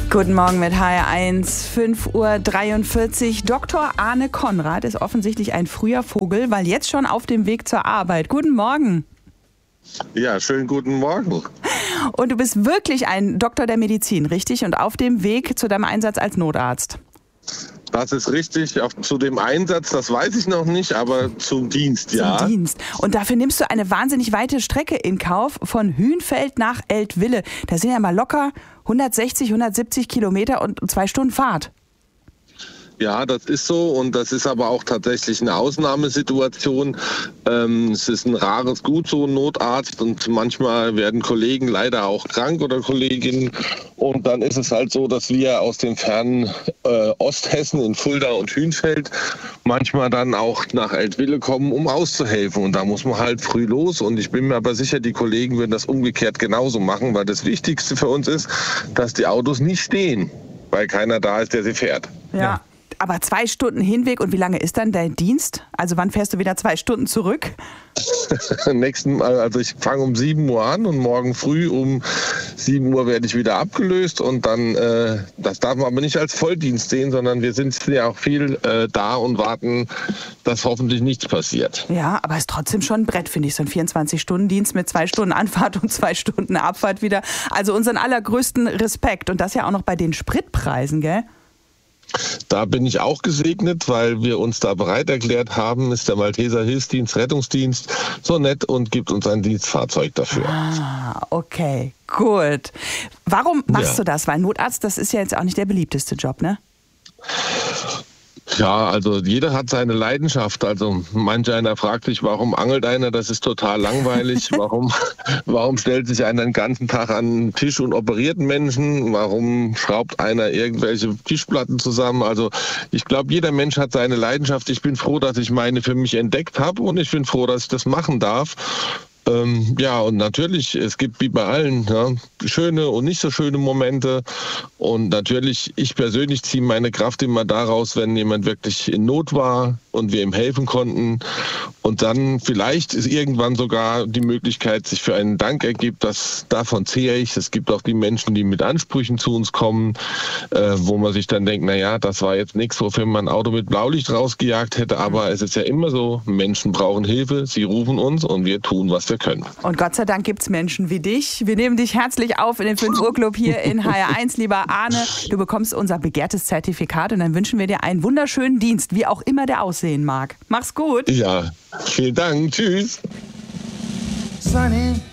Guten Morgen mit HR1, 5:43 Uhr. Dr. Arne Konrad ist offensichtlich ein früher Vogel, weil jetzt schon auf dem Weg zur Arbeit. Guten Morgen. Ja, schönen guten Morgen. Und du bist wirklich ein Doktor der Medizin, richtig? Und auf dem Weg zu deinem Einsatz als Notarzt. Das ist richtig. Zu dem Einsatz, das weiß ich noch nicht, aber zum Dienst, ja. Zum Dienst. Und dafür nimmst du eine wahnsinnig weite Strecke in Kauf, von Hünfeld nach Eltville. Da sind ja mal locker 160, 170 Kilometer und 2 Stunden Fahrt. Ja, das ist so, und das ist aber auch tatsächlich eine Ausnahmesituation. Es ist ein rares Gut, so ein Notarzt, und manchmal werden Kollegen leider auch krank oder Kolleginnen, und dann ist es halt so, dass wir aus dem fernen Osthessen in Fulda und Hünfeld manchmal dann auch nach Eltville kommen, um auszuhelfen, und da muss man halt früh los, und ich bin mir aber sicher, die Kollegen würden das umgekehrt genauso machen, weil das Wichtigste für uns ist, dass die Autos nicht stehen, weil keiner da ist, der sie fährt. Ja. Aber 2 Stunden Hinweg, und wie lange ist dann dein Dienst? Also wann fährst du wieder 2 Stunden zurück? Also ich fange um 7 Uhr an, und morgen früh um 7 Uhr werde ich wieder abgelöst, und dann, das darf man aber nicht als Volldienst sehen, sondern wir sind ja auch viel da und warten, dass hoffentlich nichts passiert. Ja, aber ist trotzdem schon ein Brett, finde ich, so ein 24-Stunden-Dienst mit 2 Stunden Anfahrt und 2 Stunden Abfahrt wieder. Also unseren allergrößten Respekt, und das ja auch noch bei den Spritpreisen, gell? Da bin ich auch gesegnet, weil wir uns da bereit erklärt haben, ist der Malteser Hilfsdienst, Rettungsdienst so nett und gibt uns ein Dienstfahrzeug dafür. Ah, okay, gut. Warum machst du das? Weil Notarzt, das ist ja jetzt auch nicht der beliebteste Job, ne? Ja, also jeder hat seine Leidenschaft. Also manch einer fragt sich, warum angelt einer? Das ist total langweilig. Warum stellt sich einer den ganzen Tag an den Tisch und operiert Menschen? Warum schraubt einer irgendwelche Tischplatten zusammen? Also ich glaube, jeder Mensch hat seine Leidenschaft. Ich bin froh, dass ich meine für mich entdeckt habe, und ich bin froh, dass ich das machen darf. Ja, und natürlich, es gibt wie bei allen, ja, schöne und nicht so schöne Momente. Und natürlich, ich persönlich ziehe meine Kraft immer daraus, wenn jemand wirklich in Not war und wir ihm helfen konnten. Und dann vielleicht ist irgendwann sogar die Möglichkeit, sich für einen Dank ergibt. Davon zehre ich. Es gibt auch die Menschen, die mit Ansprüchen zu uns kommen, wo man sich dann denkt, naja, das war jetzt nichts, wofür man ein Auto mit Blaulicht rausgejagt hätte. Aber es ist ja immer so, Menschen brauchen Hilfe, sie rufen uns, und wir tun, was wir können. Und Gott sei Dank gibt es Menschen wie dich. Wir nehmen dich herzlich auf in den 5 Uhr Club hier in HR1. Lieber Arne, du bekommst unser begehrtes Zertifikat, und dann wünschen wir dir einen wunderschönen Dienst, wie auch immer der aussehen mag. Mach's gut. Ja, vielen Dank. Tschüss. Sunny.